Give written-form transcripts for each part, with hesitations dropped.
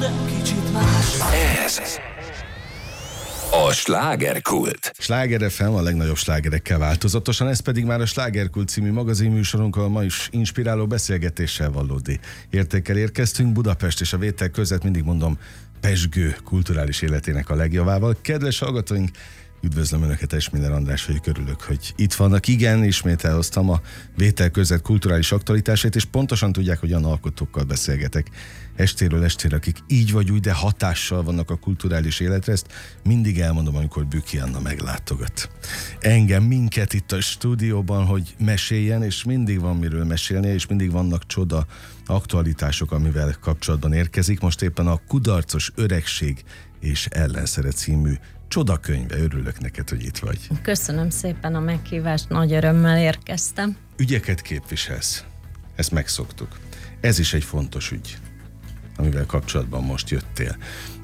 de kicsit más. Ez a Slágerkult. Sláger FM a legnagyobb slágerekkel változatosan, ez pedig már a Slágerkult című magazinműsorunkkal ma is inspiráló beszélgetéssel valódi értékkel érkeztünk. Budapest és a vétel között, mindig mondom, pezsgő kulturális életének a legjavával. Kedves hallgatóink, üdvözlöm Önöket, Esmiller András vagyok, örülök, hogy itt vannak. Igen, ismét elhoztam a vétel között kulturális aktualitásait, és pontosan tudják, hogy olyan alkotókkal beszélgetek estéről estére, akik így vagy úgy, de hatással vannak a kulturális életre. Ezt mindig elmondom, amikor Büki Anna meglátogat engem, minket itt a stúdióban, hogy meséljen, és mindig van miről mesélni, és mindig vannak csoda aktualitások, amivel kapcsolatban érkezik. Most éppen a Kudarcos öregség és ellenszere című csodakönyve. Örülök neked, hogy itt vagy. Köszönöm szépen a meghívást, nagy örömmel érkeztem. Ügyeket képviselsz. Ezt megszoktuk. Ez is egy fontos ügy, amivel kapcsolatban most jöttél.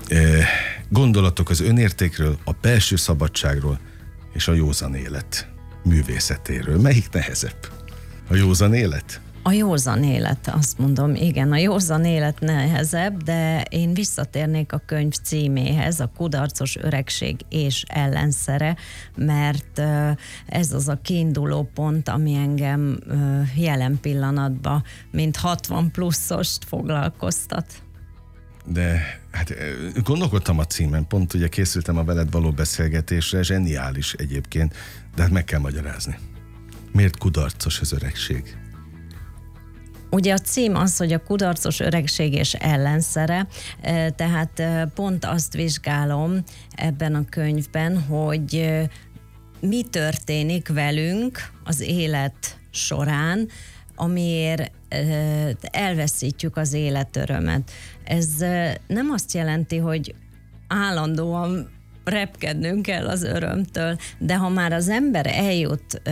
Gondolatok az önértékről, a belső szabadságról és a józan élet művészetéről. Melyik nehezebb? A józan élet? A józan élet, azt mondom, igen, a józan élet nehezebb, de én visszatérnék a könyv címéhez, a Kudarcos öregség és ellenszere, mert ez az a kiinduló pont, ami engem jelen pillanatban, mint 60 pluszost foglalkoztat. De hát gondolkodtam a címen, pont ugye készültem a veled való beszélgetésre, zseniális egyébként, de hát meg kell magyarázni. Miért kudarcos az öregség? Ugye a cím az, hogy a kudarcos öregség és ellenszere, tehát pont azt vizsgálom ebben a könyvben, hogy mi történik velünk az élet során, amiért elveszítjük az életörömet. Ez nem azt jelenti, hogy állandóan repkednünk kell az örömtől, de ha már az ember eljut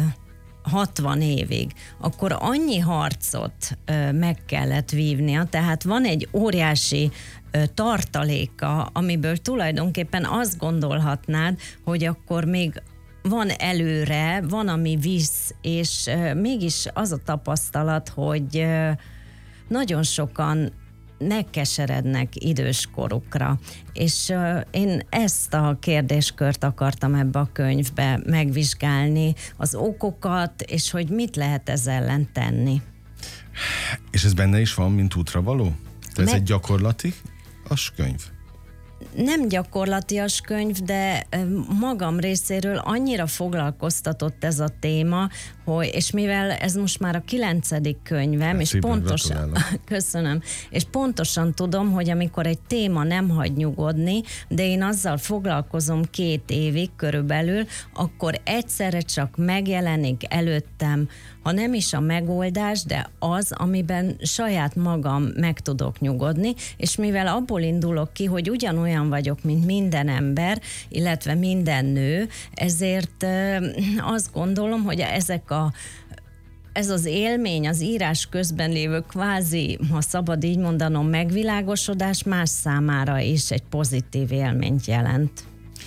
60 évig, akkor annyi harcot meg kellett vívnia, tehát van egy óriási tartaléka, amiből tulajdonképpen azt gondolhatnád, hogy akkor még van előre, van, ami visz, és mégis az a tapasztalat, hogy nagyon sokan megkeserednek időskorukra. És én ezt a kérdéskört akartam ebbe a könyvbe megvizsgálni, az okokat, és hogy mit lehet ez ellen tenni. És ez benne is van, mint útravaló? Ez egy gyakorlati könyv? Nem gyakorlatias könyv, de magam részéről annyira foglalkoztatott ez a téma, hogy, és mivel ez most már a 9. könyvem, és pontosan, köszönöm, és pontosan tudom, hogy amikor egy téma nem hagy nyugodni, de én azzal foglalkozom 2 évig körülbelül, akkor egyszerre csak megjelenik előttem, ha nem is a megoldás, de az, amiben saját magam meg tudok nyugodni, és mivel abból indulok ki, hogy ugyanolyan vagyok, mint minden ember, illetve minden nő, ezért azt gondolom, hogy ez az élmény, az írás közben lévő kvázi, ha szabad így mondanom, megvilágosodás más számára is egy pozitív élményt jelent.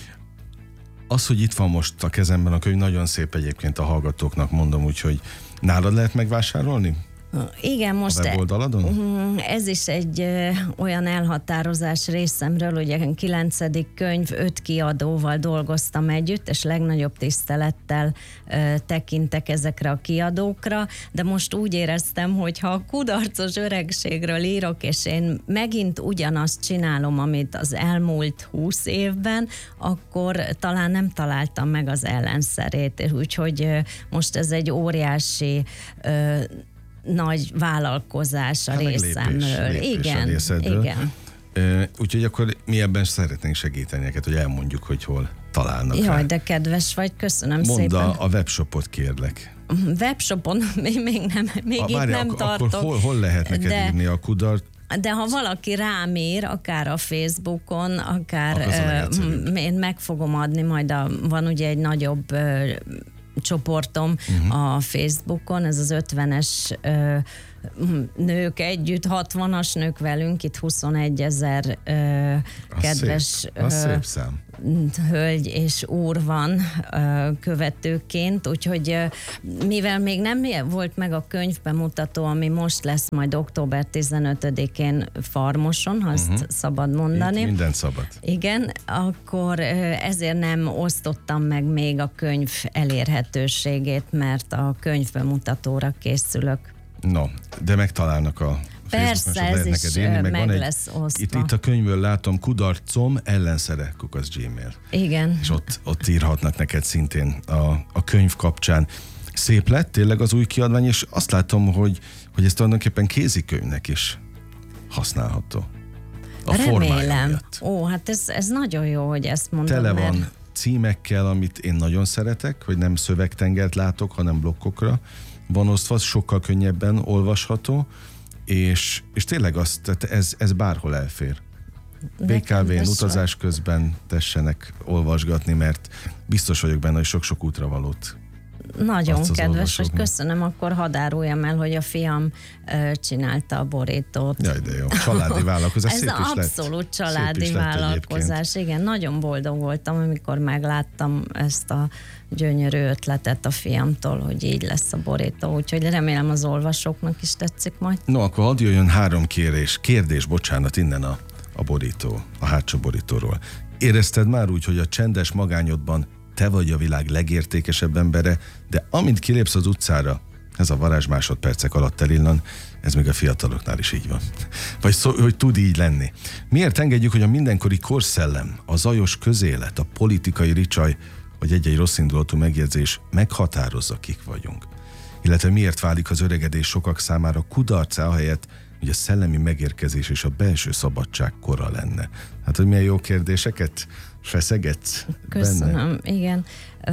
Az, hogy itt van most a kezemben a könyv, nagyon szép egyébként a hallgatóknak, mondom, úgyhogy nálad lehet megvásárolni? Igen, most a weboldalon? Ez is egy olyan elhatározás részemről, hogy a 9. könyv 5 kiadóval dolgoztam együtt, és legnagyobb tisztelettel tekintek ezekre a kiadókra, de most úgy éreztem, hogy ha a kudarcos öregségről írok, és én megint ugyanazt csinálom, amit az elmúlt 20 évben, akkor talán nem találtam meg az ellenszerét, úgyhogy most ez egy óriási nagy vállalkozás a részemről. Igen. Úgyhogy akkor mi ebben szeretnénk segíteni neked, hogy elmondjuk, hogy hol találnak. Jaj, de kedves vagy, köszönöm szépen. Mondd a webshopot, kérlek. Webshopon még itt nem tartok. Akkor hol lehet neked írni a kudarc? De ha valaki rám ír, akár a Facebookon, akár én meg fogom adni, majd van ugye egy nagyobb csoportom a Facebookon, ez az 50-es nők együtt, 60-as nők velünk, itt 21 000 kedves szép szám. hölgy és úr van követőként, úgyhogy mivel még nem volt meg a könyvbemutató, ami most lesz majd október 15-én Farmoson, ha ezt szabad mondani. Itt minden szabad. Igen, akkor ezért nem osztottam meg még a könyv elérhetőségét, mert a könyvbemutatóra készülök. No, de megtalálnak a Persze, ez is meg lesz osztva. Itt a könyvből látom, kudarcom ellenszere @gmail. Igen. És ott írhatnak neked szintén a könyv kapcsán. Szép lett tényleg az új kiadvány, és azt látom, hogy ez tulajdonképpen kézikönyvnek is használható. A formája miatt. Ó, hát ez nagyon jó, hogy ezt mondod. Tele van címekkel, amit én nagyon szeretek, hogy nem szövegtengert látok, hanem blokkokra van osztva, sokkal könnyebben olvasható, és tényleg tehát ez bárhol elfér. BKV-n utazás közben tessenek olvasgatni, mert biztos vagyok benne, hogy sok-sok útravalót. Nagyon kedves, hogy köszönöm, akkor hadd áruljam el, hogy a fiam csinálta a borítót. Jaj, de jó. Családi vállalkozás. Ez abszolút családi vállalkozás. Igen, nagyon boldog voltam, amikor megláttam ezt a gyönyörű ötletet a fiamtól, hogy így lesz a borító, úgyhogy remélem az olvasóknak is tetszik majd. No, akkor hadd jöjjön 3 kérdés, bocsánat, innen a borító, a hátsó borítóról. Érezted már úgy, hogy a csendes magányodban te vagy a világ legértékesebb embere, de amint kilépsz az utcára, ez a varázs másodpercek alatt elillan, ez még a fiataloknál is így van. Vagy hogy tud így lenni. Miért engedjük, hogy a mindenkori korszellem, a zajos közélet, a politikai ricsaj, vagy egy-egy rosszindulatú megjegyzés meghatározza, kik vagyunk? Illetve miért válik az öregedés sokak számára kudarcá, ahelyett, hogy a szellemi megérkezés és a belső szabadság kora lenne? Hát, hogy milyen jó kérdéseket feszegetsz benne? Köszönöm, igen.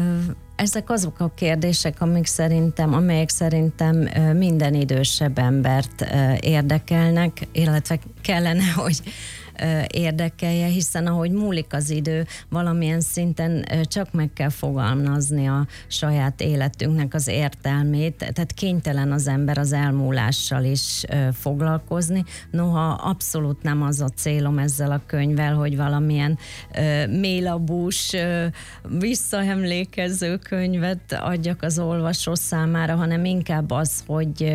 Ezek azok a kérdések, amelyek szerintem minden idősebb embert érdekelnek, illetve kellene, hogy érdekelje, hiszen ahogy múlik az idő, valamilyen szinten csak meg kell fogalmazni a saját életünknek az értelmét, tehát kénytelen az ember az elmúlással is foglalkozni. Noha abszolút nem az a célom ezzel a könyvvel, hogy valamilyen mélabús, visszaemlékező könyvet adjak az olvasó számára, hanem inkább az, hogy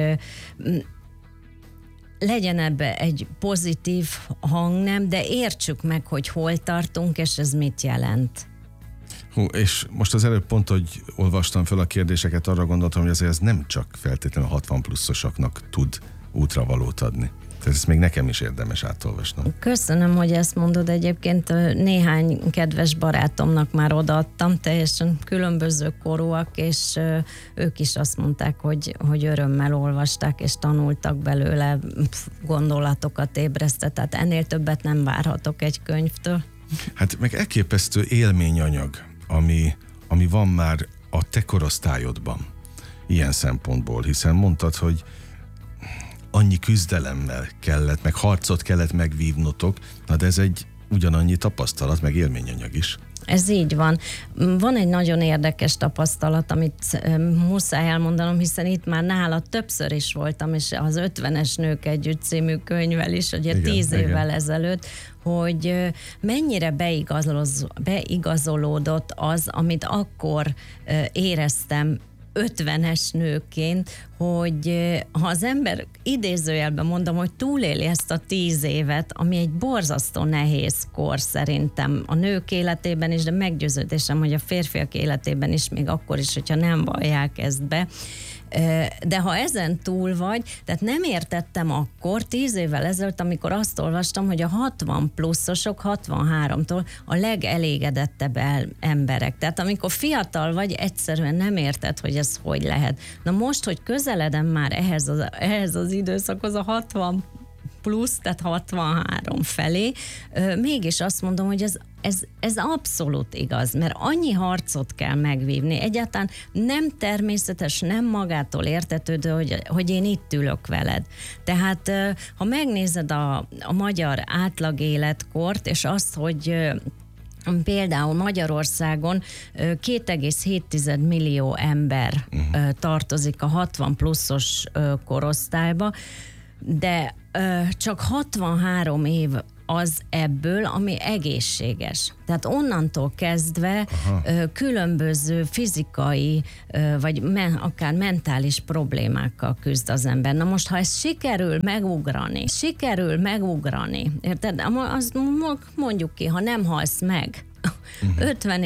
legyen ebbe egy pozitív hangnem, de értsük meg, hogy hol tartunk, és ez mit jelent. És most az előbb pont, hogy olvastam fel a kérdéseket, arra gondoltam, hogy azért ez nem csak feltétlenül 60 pluszosaknak tud útravalót adni. Tehát ezt még nekem is érdemes átolvasnom. Köszönöm, hogy ezt mondod. Egyébként néhány kedves barátomnak már odaadtam, teljesen különböző korúak, és ők is azt mondták, hogy örömmel olvasták, és tanultak belőle, gondolatokat ébresztett. Tehát ennél többet nem várhatok egy könyvtől. Hát meg elképesztő élményanyag, ami van már a te korosztályodban ilyen szempontból, hiszen mondtad, hogy annyi küzdelemmel kellett, meg harcot kellett megvívnotok, de ez egy ugyanannyi tapasztalat, meg élményanyag is. Ez így van. Van egy nagyon érdekes tapasztalat, amit muszáj elmondanom, hiszen itt már nála többször is voltam, és az 50-es Nők Együtt című könyvvel is, ugye 10 évvel ezelőtt, hogy mennyire beigazolódott az, amit akkor éreztem 50-es nőként, hogy ha az ember, idézőjelben mondom, hogy túléli ezt a 10 évet, ami egy borzasztó nehéz kor szerintem a nők életében is, de meggyőződésem, hogy a férfiak életében is, még akkor is, hogyha nem vallják ezt be. De ha ezen túl vagy, tehát nem értettem akkor, 10 évvel ezelőtt, amikor azt olvastam, hogy a 60 pluszosok 63-tól a legelégedettebb emberek. Tehát amikor fiatal vagy, egyszerűen nem érted, hogy ez hogy lehet. Na most, hogy közeledem már ehhez az időszakhoz, a 60 plusz, tehát 63 felé, mégis azt mondom, hogy ez abszolút igaz, mert annyi harcot kell megvívni. Egyáltalán nem természetes, nem magától értetődő, hogy én itt ülök veled. Tehát ha megnézed a magyar átlag életkort, és azt, hogy Például Magyarországon 2,7 millió ember tartozik a 60 pluszos korosztályba, de csak 63 év az ebből, ami egészséges. Tehát onnantól kezdve különböző fizikai, vagy akár mentális problémákkal küzd az ember. Na most, ha ezt sikerül megugrani, érted? Azt mondjuk ki, ha nem halsz meg, 50